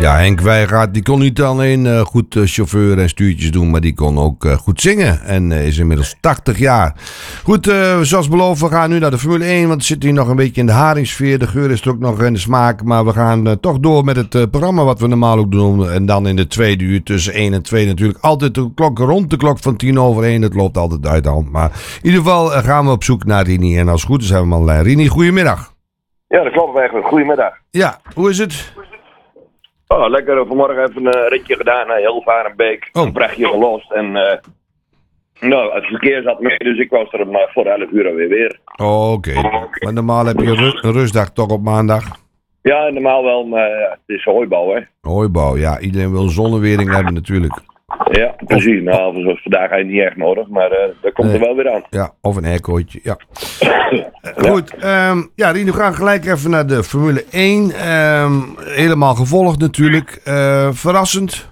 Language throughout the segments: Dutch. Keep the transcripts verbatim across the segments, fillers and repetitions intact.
Ja, Henk Wijngaard, die kon niet alleen uh, goed uh, chauffeur en stuurtjes doen, maar die kon ook uh, goed zingen. En uh, is inmiddels tachtig jaar. Goed, uh, zoals beloofd, we gaan nu naar de Formule één, want het zit hier nog een beetje in de haringsfeer. De geur is er ook nog in de smaak, maar we gaan uh, toch door met het uh, programma wat we normaal ook doen. En dan in de tweede uur tussen één en twee natuurlijk altijd de klok rond de klok van tien over één. Het loopt altijd uit de hand. Maar in ieder geval uh, gaan we op zoek naar Rini. En als het goed is hebben we hem al lijn. Rini, goedemiddag. Ja, dat klopt eigenlijk. Goedemiddag. Ja, hoe is het? Oh, lekker vanmorgen even een ritje gedaan naar Hilvarenbeek. Oh. Een prachtje gelost. En uh, nou, het verkeer zat mee, dus ik was er maar voor elf uur alweer weer. Oh, oké. Okay. Maar normaal heb je een, ru- een rustdag toch op maandag? Ja, normaal wel, maar uh, het is hooibouw, hè. Hooibouw, ja. Iedereen wil zonnewering hebben natuurlijk. Ja, precies. Of, nou, zoals vandaag eigenlijk niet echt nodig, maar uh, dat komt nee. er wel weer aan. Ja, of een aircootje, ja. ja. Goed, um, ja, Rini, we gaan gelijk even naar de Formule één. Um, helemaal gevolgd natuurlijk. Uh, verrassend.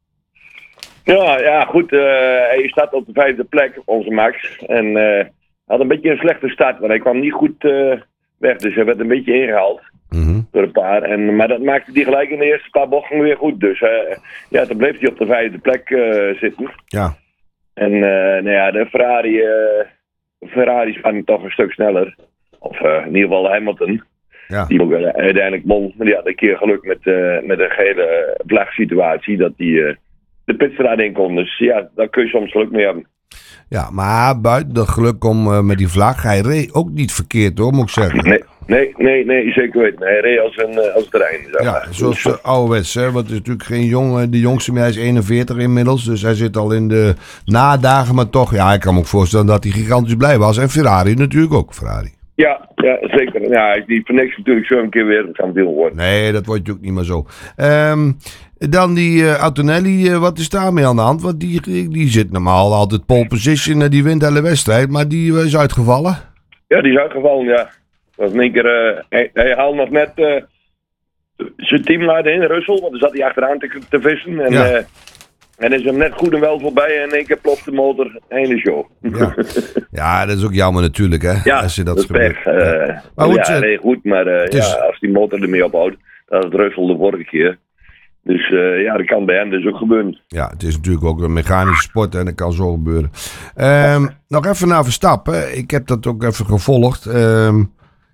Ja, ja, goed. Uh, hij staat op de vijfde plek, onze Max. En uh, had een beetje een slechte start, want hij kwam niet goed uh, weg. Dus hij werd een beetje ingehaald. Mm-hmm. Door een paar. En, maar dat maakte hij gelijk in de eerste paar bochten weer goed. Dus uh, ja, toen bleef hij op de vijfde plek uh, zitten. Ja. En uh, nou ja, de Ferrari, uh, de Ferrari's waren toch een stuk sneller. Of uh, in ieder geval Hamilton. Ja. Die ook uh, uiteindelijk won. Maar die had een keer geluk met, uh, met een gele vlagsituatie dat hij uh, de pitstraat in kon. Dus ja, daar kun je soms geluk mee hebben. Ja, maar buiten dat geluk om uh, met die vlag, hij reed ook niet verkeerd hoor, moet ik zeggen. Nee, nee, nee, nee zeker weten. Hij reed als een, uh, als een terrein. Zeg ja, maar. zoals uh, ouderwets, hè. Want het is natuurlijk geen jongen, de jongste, maar hij is eenenveertig inmiddels. Dus hij zit al in de nadagen, maar toch, ja, ik kan me ook voorstellen dat hij gigantisch blij was. En Ferrari natuurlijk ook, Ferrari. Ja, ja, zeker. Ja, hij is niet voor niks natuurlijk zo een keer weer kampioen worden. Nee, dat wordt natuurlijk niet meer zo. Um, dan die uh, Antonelli, uh, wat is daarmee aan de hand? Want die, die, die zit normaal altijd pole position en die wint de hele wedstrijd, maar die uh, is uitgevallen. Ja, die is uitgevallen, ja. Dat was in één keer, uh, hij, hij haalde nog net uh, zijn teamleider in, Russell, want dan zat hij achteraan te, te vissen. En, ja. uh, en is hem net goed en wel voorbij en in één keer ploft de motor heen de show. Ja. ja, dat is ook jammer natuurlijk, hè? Ja, als je dat, dat is pech. Uh, ja. Maar goed, ja, nee, goed, maar uh, is... ja, als die motor ermee ophoudt, dat is het Russell de vorige keer. Dus uh, ja, dat kan bij hem dus ook gebeuren. Ja, het is natuurlijk ook een mechanische sport en dat kan zo gebeuren. Um, nog even naar Verstappen. Ik heb dat ook even gevolgd. Um,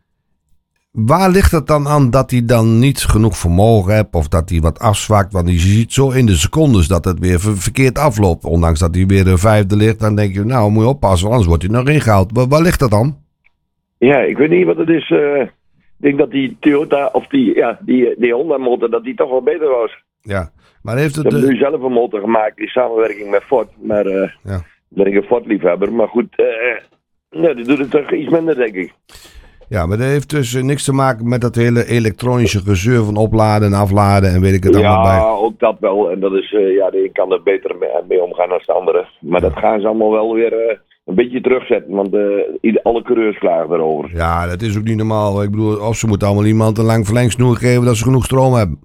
waar ligt het dan aan dat hij dan niet genoeg vermogen heeft of dat hij wat afzwakt? Want je ziet zo in de secondes dat het weer ver- verkeerd afloopt. Ondanks dat hij weer een vijfde ligt, dan denk je, nou moet je oppassen, anders wordt hij nog ingehaald. Waar, waar ligt dat dan? Ja, ik weet niet wat het is. Uh... Ik denk dat die Toyota, of die, ja, die, die Honda motor, dat die toch wel beter was. Ja, maar heeft het... Ze hebben uh... nu zelf een motor gemaakt in samenwerking met Ford. Maar uh, ja. ben ik een Ford-liefhebber. Maar goed, uh, ja, die doet het toch iets minder, denk ik. Ja, maar dat heeft dus uh, niks te maken met dat hele elektronische gezeur van opladen en afladen en weet ik het allemaal bij. Ja, ook dat wel. En dat is, uh, ja, de een kan er beter mee, mee omgaan dan de andere. Maar ja. Dat gaan ze allemaal wel weer... Uh, een beetje terugzetten, want uh, alle coureurs klagen erover. Ja, dat is ook niet normaal. Ik bedoel, of ze moeten allemaal iemand een lang verlengsnoer geven dat ze genoeg stroom hebben.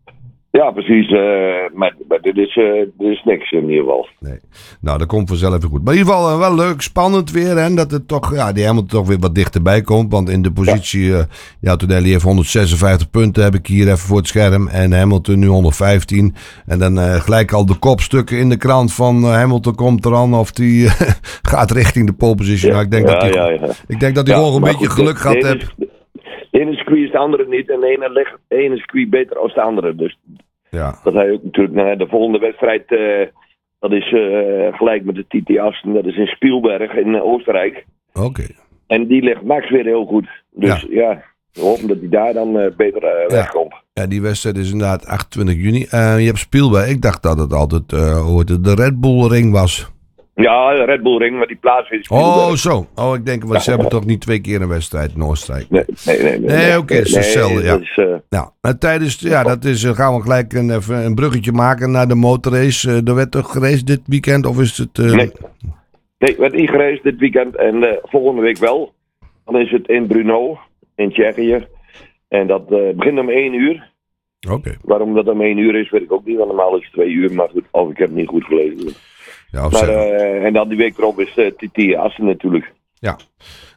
Ja, precies. Uh, maar maar dit, is, uh, dit is niks in ieder geval. Nee. Nou, dat komt vanzelf weer goed. Maar in ieder geval uh, wel leuk, spannend weer. Hè, dat het toch, ja, die Hamilton toch weer wat dichterbij komt. Want in de positie, ja, uh, ja Antonelli heeft honderdzesenvijftig punten, heb ik hier even voor het scherm. En Hamilton nu honderdvijftien. En dan uh, gelijk al de kopstukken in de krant van uh, Hamilton komt eraan of die uh, gaat richting de pole position. Ja, nou, ik denk ja, dat hij ja, ja. ik denk dat hij ja, gewoon een beetje goed, geluk gehad heeft. De ene squeeze is de andere niet. En de ene ligt de ene squeeze beter dan de andere. Dus ja. Dat hij ook natuurlijk naar de volgende wedstrijd. Uh, dat is uh, gelijk met de T T Assen. Dat is in Spielberg in uh, Oostenrijk. Oké. Okay. En die ligt Max weer heel goed. Dus ja, ja we hopen dat hij daar dan uh, beter uh, ja. wegkomt. Ja, die wedstrijd is inderdaad achtentwintig juni. Uh, je hebt Spielberg. Ik dacht dat het altijd uh, hoe het, de Red Bull Ring was. Ja, de Red Bull Ring, maar die plaats is Oh, zo. Oh, ik denk, want ze hebben toch niet twee keer een wedstrijd in Oostenrijk. Nee, nee, nee. Nee, nee oké, okay, het is hetzelfde, ja. Is, uh... Nou, en tijdens, ja, dat is, uh, gaan we gelijk een, even een bruggetje maken naar de motorrace. Uh, er werd toch geraced dit weekend, of is het... Uh... Nee, nee, werd niet geraced dit weekend en uh, volgende week wel. Dan is het in Brno, in Tsjechië. En dat uh, begint om één uur. Oké. Okay. Waarom dat om één uur is, weet ik ook niet, want normaal is het twee uur. Maar goed, of ik heb het niet goed gelezen. Ja, maar, uh, en dan die week erop is uh, T T Assen natuurlijk. Ja.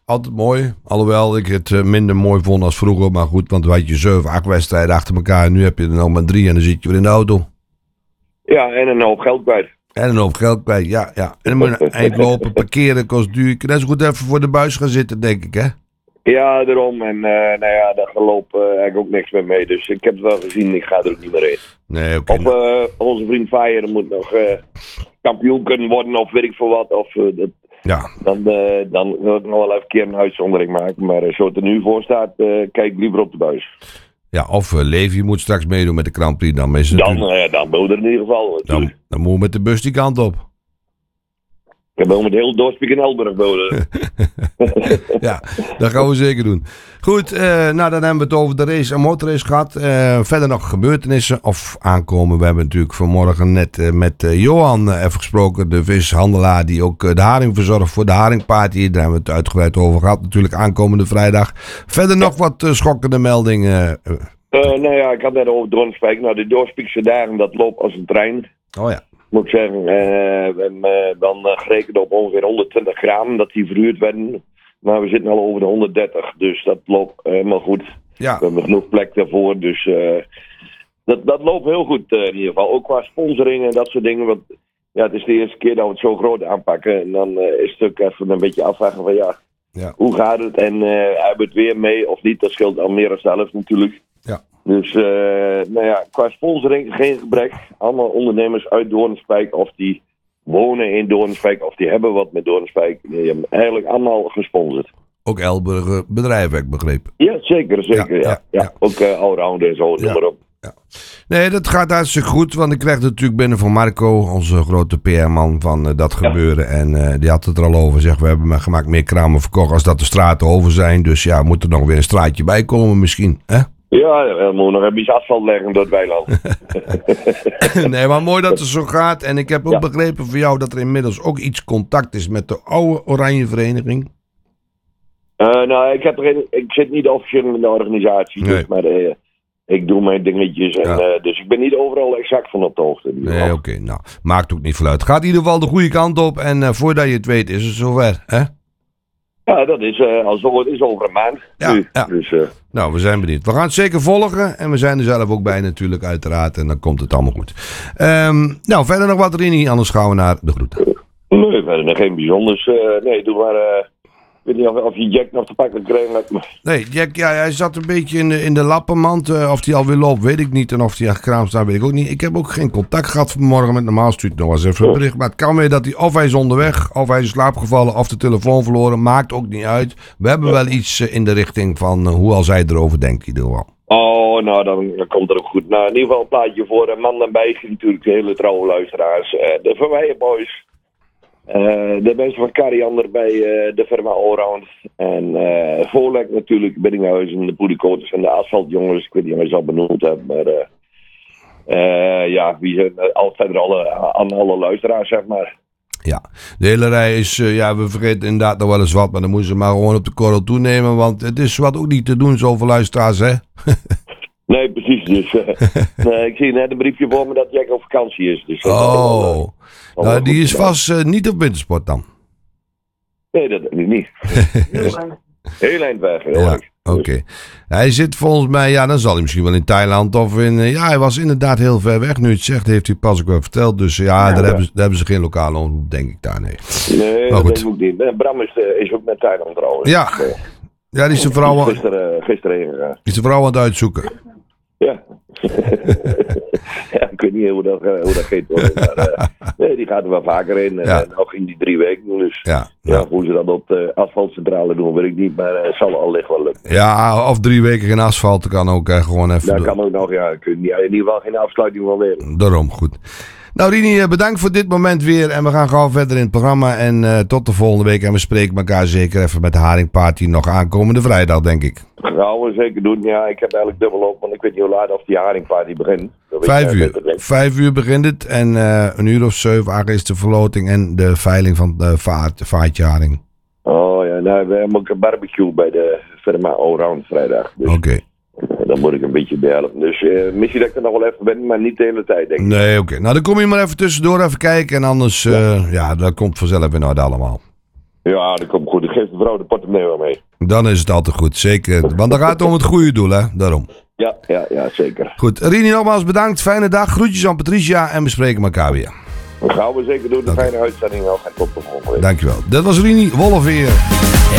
altijd mooi. Alhoewel ik het uh, minder mooi vond als vroeger. Maar goed, want toen had je zeven, acht wedstrijden achter elkaar. En nu heb je er nog maar drie en dan zit je weer in de auto. Ja, en een hoop geld kwijt. En een hoop geld kwijt, ja. ja. En dan moet je eind lopen, parkeren kost duur. Je kan net zo goed even voor de buis gaan zitten, denk ik, hè? Ja, daarom. En uh, nou ja, daar geloop uh, eigenlijk ook niks meer mee. Dus ik heb het wel gezien, ik ga er ook niet meer in. Nee, oké. Okay, of uh, onze vriend Feijer moet nog uh, kampioen kunnen worden of weet ik veel wat. Of, uh, dat, ja. Dan, uh, dan wil ik nog wel even een keer een uitzondering maken. Maar uh, zo het er nu voor staat, uh, kijk liever op de buis. Ja, of uh, Levi moet straks meedoen met de Grand Prix. Dan, is het dan, uh, dan wil er in ieder geval. Dan, dan moet we met de bus die kant op. Ik heb wel met heel Dorspiek en Elburg nodig. Ja, dat gaan we zeker doen. Goed, uh, nou dan hebben we het over de race en motorrace gehad. Uh, verder nog gebeurtenissen of aankomen. We hebben natuurlijk vanmorgen net uh, met uh, Johan uh, even gesproken. De vishandelaar die ook uh, de haring verzorgt voor de haringparty. Daar hebben we het uitgebreid over gehad. Natuurlijk aankomende vrijdag. Verder nog wat uh, schokkende meldingen. Uh, uh, nou ja, ik had net over Dornspijk. Nou, de Dorspiekse dagen, dat loopt als een trein. Oh ja. Moet ik zeggen, uh, we hebben uh, dan uh, gerekend op ongeveer honderdtwintig gram dat die verhuurd werden. Maar we zitten al over de honderddertig, dus dat loopt uh, helemaal goed. Ja. We hebben genoeg plek daarvoor, dus uh, dat, dat loopt heel goed uh, in ieder geval. Ook qua sponsoring en dat soort dingen. Want ja, het is de eerste keer dat we het zo groot aanpakken. En dan uh, is het ook even een beetje afvragen van ja, ja. hoe gaat het? En uh, hebben we het weer mee of niet? Dat scheelt al meer dan zelf natuurlijk. Ja. Dus, uh, nou ja, qua sponsoring geen gebrek. Allemaal ondernemers uit Doornspijk of die wonen in Doornspijk of die hebben wat met Doornspijk. Die hebben eigenlijk allemaal gesponsord. Ook Elburger bedrijven, heb ik begrepen. Ja, zeker, zeker. Ja, ja, ja. ja. Ook uh, allround en zo, noem ja. maar op. Ja. Nee, dat gaat hartstikke goed, want ik kreeg het natuurlijk binnen van Marco, onze grote P R-man, van uh, dat ja. gebeuren. En uh, die had het er al over, zeg, we hebben gemaakt meer kramen verkocht als dat de straten over zijn. Dus ja, moet er nog weer een straatje bij komen misschien, hè? Ja, we moeten nog een beetje asfalt leggen door het weiland. Nee, maar mooi dat het zo gaat. En ik heb ook ja. begrepen van jou dat er inmiddels ook iets contact is met de oude Oranje Vereniging. Uh, nou, ik, heb er een, ik zit niet officieel in de organisatie, nee. dus, maar uh, ik doe mijn dingetjes. En, ja. uh, dus ik ben niet overal exact van op de hoogte. Nee, oké. Okay, nou, maakt ook niet veel uit. Gaat in ieder geval de goede kant op. En uh, voordat je het weet is het zover, hè? Ja, dat is, uh, als het is over een maand. Ja, nu. Ja. Dus, uh, nou, we zijn benieuwd. We gaan het zeker volgen. En we zijn er zelf ook bij natuurlijk, uiteraard. En dan komt het allemaal goed. Um, nou, verder nog wat, Rini. Anders gaan we naar de groeten. Nee, verder nog geen bijzonders. Uh, nee, doe maar... Uh, ik weet niet of, of je Jack nog te pakken kreeg. Maar... Nee, Jack, ja, hij zat een beetje in de, in de lappenmand. Uh, of hij alweer loopt, weet ik niet. En of hij echt kraam staat, weet ik ook niet. Ik heb ook geen contact gehad vanmorgen met. Normaal stuurt nog eens even een bericht. Maar het kan weer dat hij of hij is onderweg, of hij is in slaap gevallen, of de telefoon verloren. Maakt ook niet uit. We hebben wel iets uh, in de richting van uh, hoe al zij erover denkt, in ieder geval. Oh, nou, dan, dan komt het ook goed. Nou, in ieder geval een plaatje voor uh, Man en Bijg, natuurlijk de hele trouwe luisteraars. Uh, de Verweijen Boys. Uh, de mensen van Kariander bij uh, de firma Allround. En uh, Volek natuurlijk, Biddinghuizen, de Poedekoters en de Asfaltjongens. Ik weet niet of je ze al benoemd hebt, maar uh, uh, ja, wie zijn uh, al verder alle, aan alle luisteraars, zeg maar. Ja, de hele rij is, uh, ja, we vergeten inderdaad nog wel eens wat, maar dan moeten ze maar gewoon op de korrel toenemen, want het is wat ook niet te doen, zoveel luisteraars, hè? Nee, precies. Dus, uh, nee, ik zie net een briefje voor me dat Jack op vakantie is. Dus oh, wel, uh, nou, die is vast uh, niet op wintersport dan? Nee, dat denk ik niet. Heel eind weg. Heel ja, oké. Okay. Hij zit volgens mij, ja, dan zal hij misschien wel in Thailand of in... Uh, ja, hij was inderdaad heel ver weg. Nu het zegt, heeft hij pas ook wel verteld. Dus ja, ja daar, ja. Hebben ze, daar hebben ze geen lokale omroep, denk ik daar, nee. Nee, maar dat denk ik ook niet. Bram is, uh, is ook met Thailand trouwens. Ja, uh, ja, die is de vrouw... Gisteren, uh, gisteren heen gegaan. Die is de vrouw aan het uitzoeken. Ja. Ja, ik weet niet hoe dat, uh, hoe dat gaat worden, maar uh, nee, die gaat er wel vaker in. En ja. nog in die drie weken. Dus ja, ja. Ja, hoe ze dat op de asfaltcentrale doen, weet ik niet. Maar het uh, zal al licht wel lukken. Ja, of drie weken geen asfalt, kan ook uh, gewoon even... Dat kan ook nog, ja. Kun je niet, in ieder geval geen afsluiting van leren. Daarom, goed. Nou Rini, bedankt voor dit moment weer. En we gaan gauw verder in het programma. En uh, tot de volgende week. En we spreken elkaar zeker even met de Haringparty nog aankomende vrijdag, denk ik. Gaan we zeker doen. Ja, ik heb eigenlijk dubbel op. Want ik weet niet hoe laat of die Haringparty begint. Vijf uur. Beter, Vijf uur begint het. En uh, een uur of zeven acht is de verloting en de veiling van de vaart, vaartje haring. Oh ja, nou, we hebben ook een barbecue bij de firma Allround vrijdag. Dus. Oké. Okay. Dan moet ik een beetje behelpen. Dus uh, misschien dat ik er nog wel even ben, maar niet de hele tijd, denk ik. Nee, oké. Okay. Nou, dan kom je maar even tussendoor even kijken. En anders, uh, ja, dat komt vanzelf in orde allemaal. Ja, dat komt goed. geeft de vrouw de portemonnee wel mee. Dan is het altijd goed, zeker. Want dan gaat het om het goede doel, hè? Daarom. Ja, ja, ja, zeker. Goed, Rini, nogmaals bedankt. Fijne dag. Groetjes aan Patricia en we spreken elkaar weer. Dat gaan we zeker doen. De Dank fijne uitzending nog en tot de volgende week. Dankjewel. Dit was Rini Wolleveer.